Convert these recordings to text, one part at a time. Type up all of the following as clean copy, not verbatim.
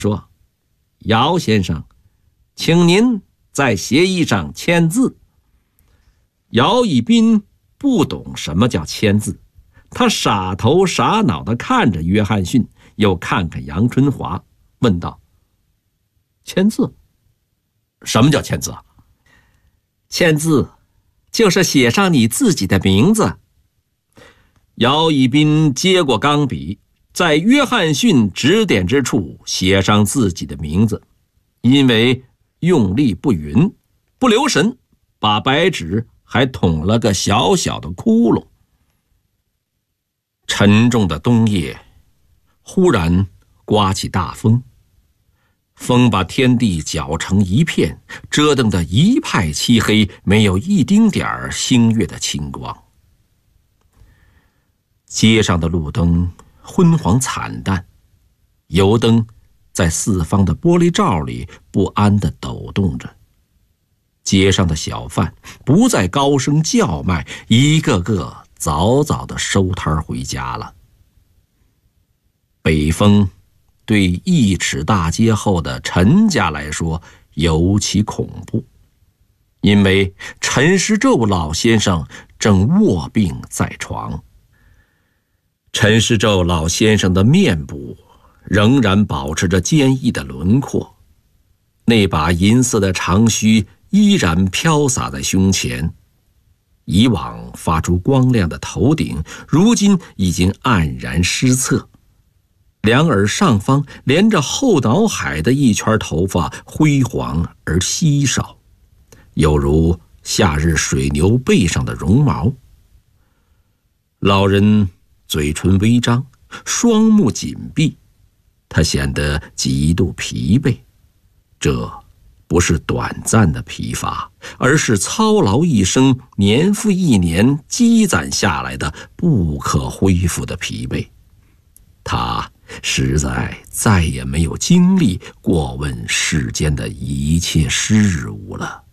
说：“姚先生，请您在协议上签字。”姚一斌不懂什么叫签字，他傻头傻脑地看着约翰逊，又看看杨春华，问道：“签字？什么叫签字啊？”“签字就是写上你自己的名字。”姚一斌接过钢笔，在约翰逊指点之处写上自己的名字，因为用力不匀，不留神，把白纸还捅了个小小的窟窿。沉重的冬夜，忽然刮起大风，风把天地搅成一片，折腾得一派漆黑，没有一丁点儿星月的清光。街上的路灯昏黄惨淡，油灯在四方的玻璃罩里不安地抖动着。街上的小贩不再高声叫卖，一个个早早地收摊回家了。北风对1尺大街后的陈家来说尤其恐怖，因为陈师胄老先生正卧病在床。陈师胄老先生的面部仍然保持着坚毅的轮廓，那把银色的长须依然飘洒在胸前，以往发出光亮的头顶如今已经黯然失色，两耳上方连着后脑海的一圈头发辉煌而稀少，有如夏日水牛背上的绒毛。老人嘴唇微张，双目紧闭，他显得极度疲惫。这不是短暂的疲乏，而是操劳一生，年复一年积攒下来的不可恢复的疲惫。他实在再也没有精力过问世间的一切事物了。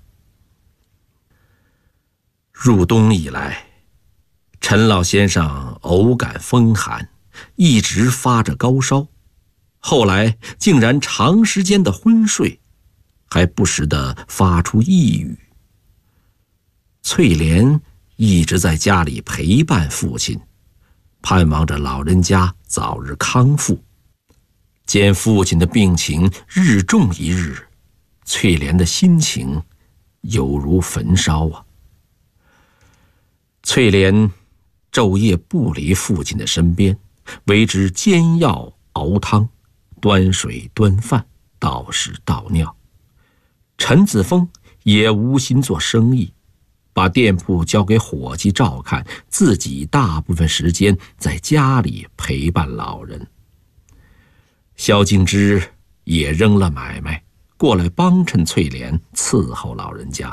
入冬以来，陈老先生偶感风寒，一直发着高烧，后来竟然长时间的昏睡，还不时地发出呓语。翠莲一直在家里陪伴父亲，盼望着老人家早日康复。见父亲的病情日重一日，翠莲的心情犹如焚烧啊。翠莲昼夜不离父亲的身边，为之煎药熬汤，端水端饭，倒屎倒尿。陈子峰也无心做生意，把店铺交给伙计照看，自己大部分时间在家里陪伴老人。萧敬之也扔了买卖，过来帮衬翠莲伺候老人家。